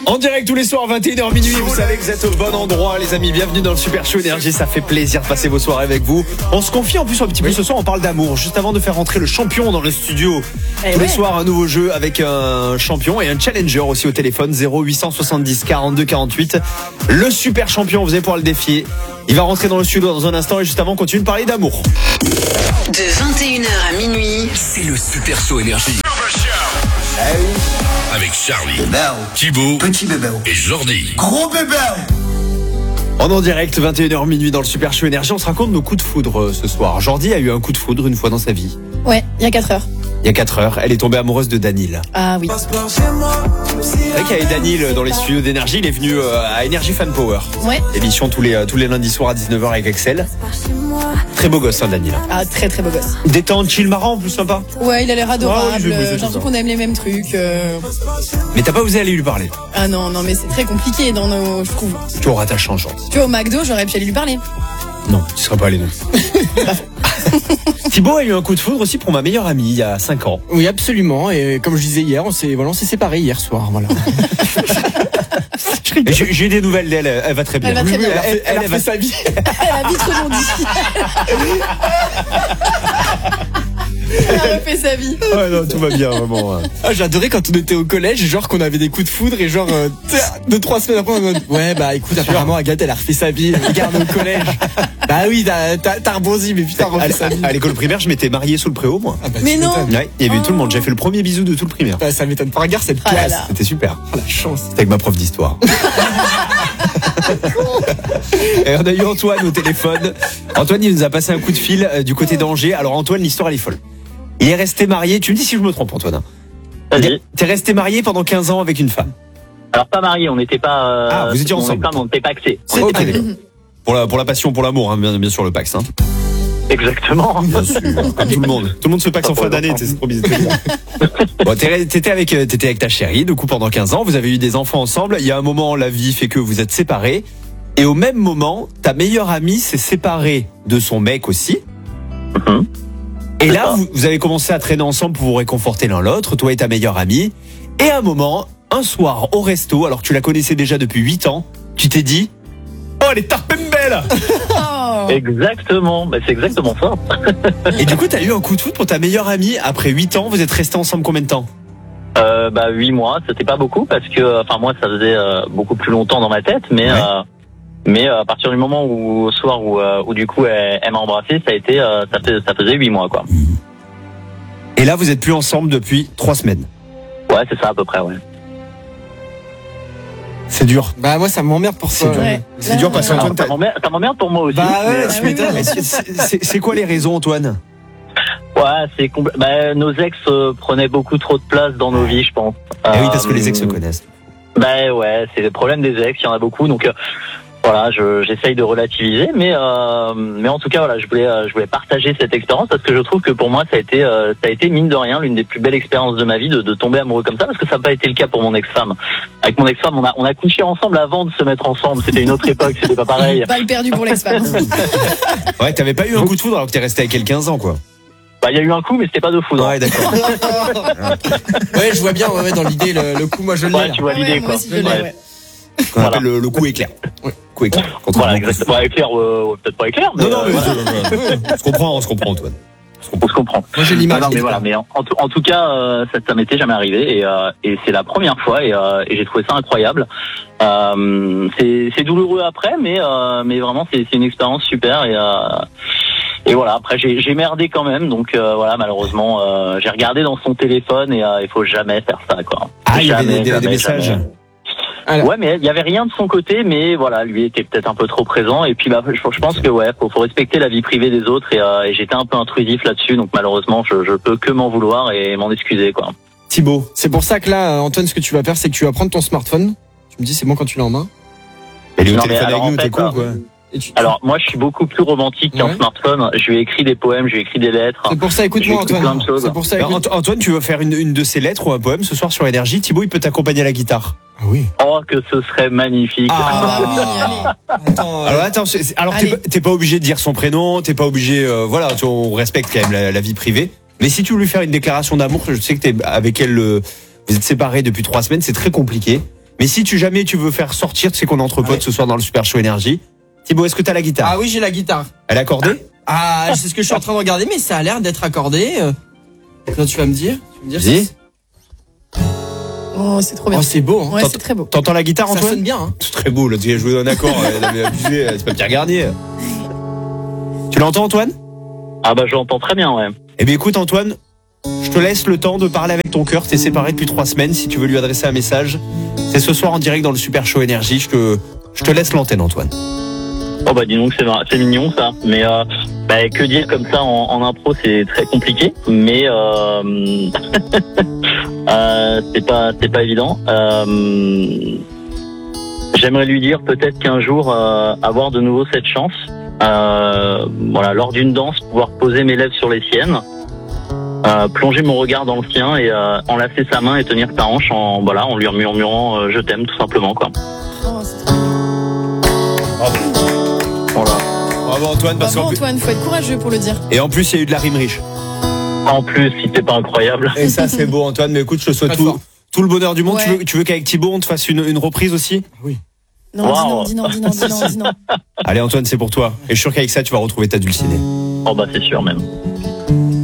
En direct tous les soirs 21h minuit, vous savez que vous êtes au bon endroit les amis, bienvenue dans le Super Show Énergie, ça fait plaisir de passer vos soirées avec vous. On se confie en plus un petit peu ce soir, on parle d'amour, juste avant de faire rentrer le champion dans le studio. Tous les soirs un nouveau jeu avec un champion et un challenger aussi au téléphone, 0870 42 48. Le super champion, vous allez pouvoir le défier. Il va rentrer dans le studio dans un instant et juste avant on continue de parler d'amour. De 21h à minuit, c'est le Super Show Énergie. Avec Charlie, Thibaut, petit bébé, et Jordi. gros bébé. On est en direct 21h minuit dans le Super Show Énergie, on se raconte nos coups de foudre ce soir. Jordi a eu un coup de foudre une fois dans sa vie. Ouais, il y a 4 heures. Il y a 4 heures, elle est tombée amoureuse de Danil. Ah oui. C'est vrai qu'il y avait Danil dans les studios d'Énergie, il est venu à Energy Fan Power. Ouais. Émission tous les lundis soirs à 19h avec Axel. Très beau gosse, hein, Danil. Ah, très très beau gosse. Détente, chill, marrant, plus sympa. Ouais, il a l'air adorable. Ah oui, J'ai l'impression qu'on aime les mêmes trucs. Mais t'as pas osé aller lui parler. Ah non, mais c'est très compliqué dans nos, je trouve. Tu auras ta chance, Jordi. Tu vois, au McDo, j'aurais pu aller lui parler. Non, tu serais pas allé non. Thibaut a eu un coup de foudre aussi pour ma meilleure amie il y a 5 ans. Oui, absolument. Et comme je disais hier, on s'est séparés hier soir. Voilà. J'ai eu des nouvelles d'elle, elle va très bien. Elle va très bien. Elle a fait sa vie. Elle a vite rebondi. Elle a refait sa vie. Ouais, non, tout va bien, vraiment. Ah, j'adorais quand on était au collège, genre qu'on avait des coups de foudre et genre 2-3 semaines après on m'a dit ouais bah écoute apparemment Agathe elle a refait sa vie, regarde au collège. Bah oui t'as rebondi mais putain refait sa vie. À l'école primaire je m'étais marié sous le préau moi. Ah bah, Mais non. Ouais, il y avait tout le monde, j'ai fait le premier bisou de tout le primaire. Bah, ça m'étonne pas, regarde cette Ah là classe. là. C'était super. Oh, la chance. C'était avec ma prof d'histoire. Et on a eu Antoine au téléphone. Antoine il nous a passé un coup de fil du côté d'Angers. Alors Antoine, l'histoire elle est folle. Il est resté marié, tu me dis si je me trompe Antoine. Vas-y. T'es resté marié pendant 15 ans avec une femme. Alors pas marié, on n'était pas. Ah, vous étiez ensemble. On n'était pas axés. Ok, d'accord. Pour la passion, pour l'amour, hein, bien sûr le Pax. Hein. Exactement. Bien sûr, comme tout le monde. Tout le monde se Pax en fin d'année, c'est trop bizarre. Bon, t'étais avec ta chérie, du coup pendant 15 ans, vous avez eu des enfants ensemble. Il y a un moment, la vie fait que vous êtes séparés. Et au même moment, ta meilleure amie s'est séparée de son mec aussi. Mhm. Et là, vous avez commencé à traîner ensemble pour vous réconforter l'un l'autre, toi et ta meilleure amie. Et à un moment, un soir au resto, alors que tu la connaissais déjà depuis 8 ans, tu t'es dit « Oh, elle est tarpembelle !» Oh. Exactement. Bah, c'est exactement ça. Et du coup, t'as eu un coup de foudre pour ta meilleure amie. Après 8 ans, vous êtes restés ensemble combien de temps? 8 mois, c'était pas beaucoup parce que, enfin moi, ça faisait beaucoup plus longtemps dans ma tête, mais. Ouais. Mais à partir du moment où au soir où du coup elle m'a embrassé, ça faisait 8 mois quoi. Et là, vous êtes plus ensemble depuis 3 semaines. Ouais, c'est ça à peu près, ouais. C'est dur. Bah moi ça m'emmerde pour ça. Ouais. C'est dur parce Alors, qu'Antoine, ça m'emmerde pour moi aussi. Bah ouais, mais, tu m'étonnes. Mais c'est quoi les raisons, Antoine? ouais, c'est nos ex prenaient beaucoup trop de place dans nos vies, je pense. Eh oui, parce que les ex se connaissent. Bah ouais, c'est le problème des ex, il y en a beaucoup, donc voilà, j'essaye de relativiser, mais en tout cas voilà, je voulais partager cette expérience parce que je trouve que pour moi ça a été mine de rien l'une des plus belles expériences de ma vie de tomber amoureux comme ça, parce que ça n'a pas été le cas pour mon ex-femme. Avec mon ex-femme, on a couché ensemble avant de se mettre ensemble, c'était une autre époque, c'était pas pareil. Balle perdue pour l'expert. Ouais, t'avais pas eu un coup de foudre alors que t'es resté avec elle 15 ans, quoi. Bah il y a eu un coup, mais c'était pas de foudre. Ouais, d'accord. Ouais, je vois bien ouais, dans l'idée le coup moi je l'ai. Ouais, tu vois l'idée quoi. Moi aussi, je l'ai, ouais. Qu'on appelle le coup éclair. Ouais. Coup éclair. Voilà, exactement. Éclair, peut-être pas éclair, mais Non, mais voilà. on se comprend, Antoine. On se comprend. Moi j'ai l'image. Non, mais voilà, mais en tout cas, ça m'était jamais arrivé et c'est la première fois et j'ai trouvé ça incroyable. C'est douloureux après, mais vraiment c'est une expérience super et voilà. Après j'ai merdé quand même, donc voilà, malheureusement j'ai regardé dans son téléphone et il faut jamais faire ça quoi. Ah, il y avait Jamais, des messages. jamais. Alors. Ouais, mais il y avait rien de son côté, mais voilà, lui était peut-être un peu trop présent. Et puis, je pense que ouais, faut respecter la vie privée des autres. Et j'étais un peu intrusif là-dessus, donc malheureusement, je peux que m'en vouloir et m'en excuser, quoi. Thibaut. C'est pour ça que là Antoine ce que tu vas faire c'est que tu vas prendre ton smartphone. Tu me dis c'est bon quand tu l'as en main. Elle est au Non, mais téléphone alors, avec nous, en t'es fait, con, quoi. Et tu- Alors, moi, je suis beaucoup plus romantique qu'un Ouais. smartphone. Je lui ai écrit des poèmes, je lui ai écrit des lettres. C'est pour ça écoute-moi J'ai écrit plein Antoine. de choses. C'est pour ça Alors, écoute. Antoine, tu veux faire une de ces lettres ou un poème ce soir sur Énergie. Thibaut, il peut t'accompagner à la guitare. Ah oui. Oh, que ce serait magnifique. Ah. Oui, allez. Attends. Alors attends, alors Allez. t'es pas obligé de dire son prénom, t'es pas obligé, voilà, on respecte quand même la vie privée. Mais si tu veux lui faire une déclaration d'amour, je sais que t'es avec elle, vous êtes séparés depuis 3 semaines, c'est très compliqué. Mais si jamais tu veux faire sortir, tu sais qu'on est entre potes Ouais. ce soir dans le Super Show Énergie. Thibaut, est-ce que t'as la guitare? Ah oui, j'ai la guitare. Elle est accordée? Ah, c'est ce que je suis en train de regarder, mais ça a l'air d'être accordé. Quand tu vas me dire, Vas-y. si- Oh, c'est trop bien. Oh, c'est beau. Hein. Ouais, c'est très beau. T'entends la guitare, Ça Antoine? sonne bien. Hein. C'est très beau, là, tu as joué d'un accord, elle avait abusé, c'est pas Pierre Garnier. Tu l'entends, Antoine? Ah bah je l'entends très bien, ouais. Eh bien, écoute, Antoine, je te laisse le temps de parler avec ton cœur. T'es séparé depuis 3 semaines. Si tu veux lui adresser un message, c'est ce soir en direct dans le Super Show Énergie. Je te laisse l'antenne, Antoine. Oh bah dis donc c'est mignon ça. Mais bah, que dire comme ça en impro, c'est très compliqué. Mais c'est pas évident. J'aimerais lui dire peut-être qu'un jour avoir de nouveau cette chance. Voilà, lors d'une danse, pouvoir poser mes lèvres sur les siennes, plonger mon regard dans le sien et enlacer sa main et tenir sa hanche en lui murmurant je t'aime tout simplement quoi. Oh, c'est trop bien. Voilà. Bravo, Antoine, parce Bravo qu'en Antoine, faut être courageux pour le dire. et en plus, il y a eu de la rime riche. En plus, si c'est pas incroyable. Et ça, c'est beau, Antoine. Mais écoute, je te souhaite Très fort. tout le bonheur du monde. Ouais. Tu veux qu'avec Thibaut, on te fasse une reprise aussi? Non, Wow. dis non. Dis non. Allez, Antoine, c'est pour toi. Et je suis sûr qu'avec ça, tu vas retrouver ta dulcinée. Oh bah c'est sûr même.